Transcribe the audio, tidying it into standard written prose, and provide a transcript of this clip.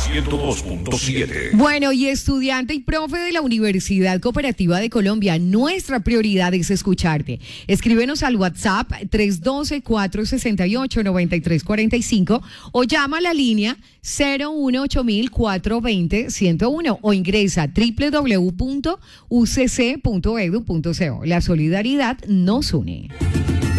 102.7. Bueno, y estudiante y profe de la Universidad Cooperativa de Colombia, nuestra prioridad es escucharte. Escríbenos al WhatsApp 312-468-9345 o llama a la línea 018-420-101 o ingresa a www.ucc.edu.co. La solidaridad nos une.